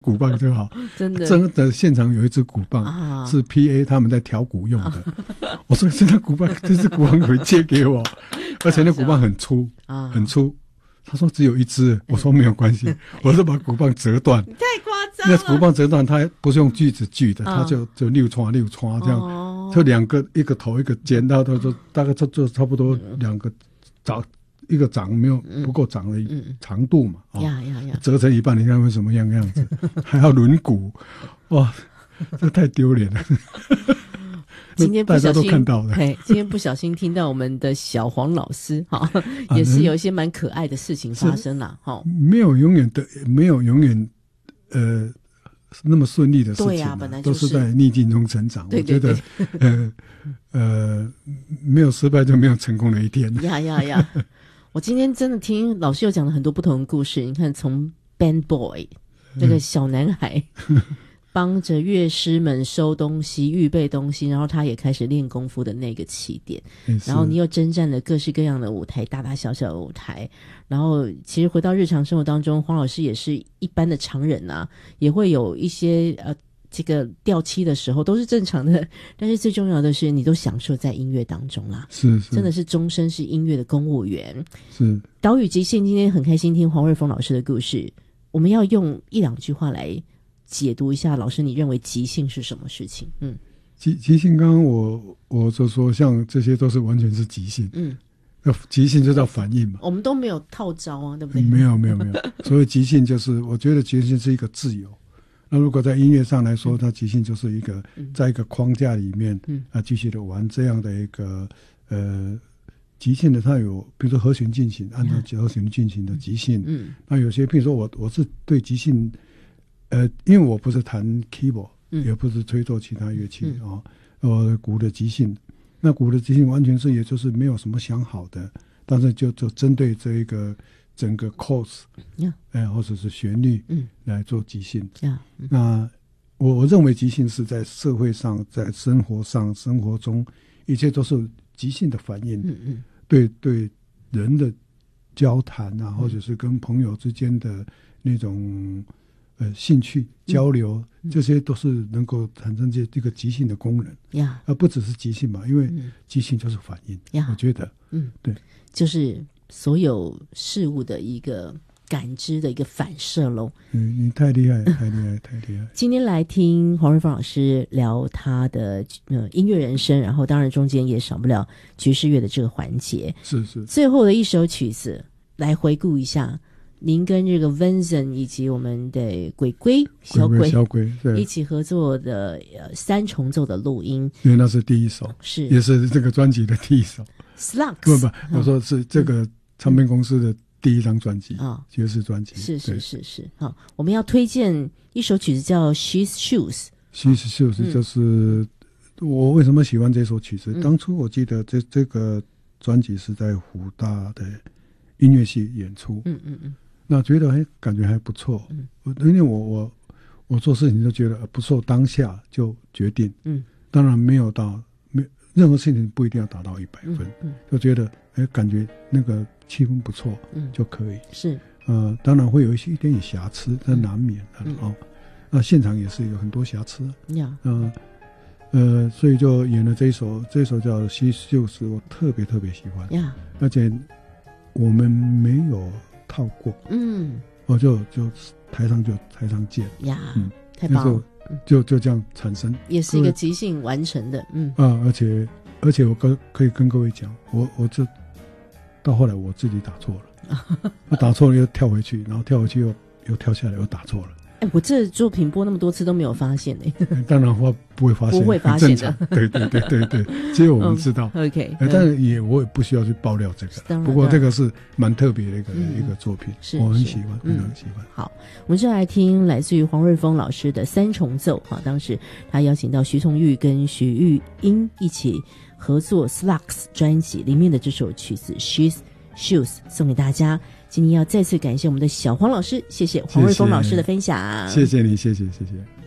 鼓棒就好。 真的现场有一支鼓棒、是 PA 他们在调鼓用的。我说这支鼓棒可以借给我，而且那鼓棒很粗很粗。他说只有一支，我说没有关系，我就把鼓棒折断。 你太夸张了。 那鼓棒折断，它不是用锯子锯的，它就六穿这样，就两个，一个头一个尖，到大概就差不多两个长，一个长没有不够长的长度嘛，折成一半，你看会什么样子？还要轮鼓，哇，这太丢脸了。 今天不小心大家都看到了， 今天不小心听到我们的小黄老师也是有一些蛮可爱的事情发生了没有永远那么顺利的事情， 对啊，本来就是都是在逆境中成长。 对对对， 我觉得没有失败就没有成功的一天。 呀，我今天真的听老师有讲了很多不同的故事。你看，从 Band Boy 这个小男孩。帮着乐师们收东西、预备东西，然后他也开始练功夫的那个起点。然后你又征战了各式各样的舞台，大大小小的舞台。然后其实回到日常生活当中，黄老师也是一般的常人啊，也会有一些这个掉漆的时候都是正常的。但是最重要的是，你都享受在音乐当中啦， 是真的是终身是音乐的公务员。 是岛屿即兴今天很开心听黄瑞丰老师的故事，我们要用一两句话来解读一下，老师你认为即兴是什么事情？ 即兴刚刚我就说像这些都是完全是即兴，即兴就叫反应嘛， 我们都没有套招啊，对不对？ 没有所谓即兴就是我觉得即兴是一个自由。那如果在音乐上来说，它即兴就是一个在一个框架里面继续的玩这样的一个即兴的，它有比如说和弦进行，按照和弦进行的即兴。那有些比如说我是对即兴因为我不是弹 keyboard，也不是吹奏其他乐器我鼓的即兴，那鼓的即兴完全是也就是没有什么想好的，但是就针对这一个整个 chorus，或者是旋律来做即兴。那我认为即兴是在社会上、在生活上、生活中，一切都是即兴的反应。对人的交谈啊，或者是跟朋友之间的那种兴趣交流，这些都是能够产生这个即兴的功能。而不只是即兴嘛，因为即兴就是反应。我觉得对， 就是所有事物的一个感知的一个反射咯。 你太厉害太厉害。 今天来听黄瑞丰老师聊他的音乐人生，然后当然中间也少不了爵士乐的这个环节。 是最后的一首曲子来回顾一下您跟这个 Vincent 以及我们的小鬼一起合作的三重奏的录音， 因为那是第一首，也是这个专辑的第一首。 Slugs 不，我说是这个唱片公司的第一张专辑，爵士专辑。 是。好，我们要推荐一首曲子叫 She's Shoes。She's Shoes 就是我为什么喜欢这首曲子。当初我记得这个专辑是在湖大的音乐系演出。那觉得感觉还不错。因为我做事情就觉得不错，当下就决定。当然没有任何事情不一定要达到100分。就觉得感觉那个气氛不错，就可以。 是当然会有一点瑕疵，这难免的那现场也是有很多瑕疵。所以就演了这一首叫《She's Shoes》，我特别喜欢。而且我们没有套过，我就台上见太棒了，就这样产生， 也是一个即兴完成的。 而且我可以跟各位讲，我就到后来我自己打错了，我打错了又跳回去，然后跳回去又跳下来又打错了。 我这作品播那么多次都没有发现当然不会发现的。对，只有我们知道。 OK， 但是我也不需要去爆料这个。不过这个是蛮特别的一个作品，我很喜欢，非常喜欢。 好，我们就来听来自于黄瑞丰老师的三重奏。当时他邀请到徐从玉跟许玉英一起合作 Slugs 专辑里面的这首曲子 She's Shoes 送给大家。今天要再次感谢我们的小黄老师，谢谢黄瑞丰老师的分享。 谢谢你，谢谢。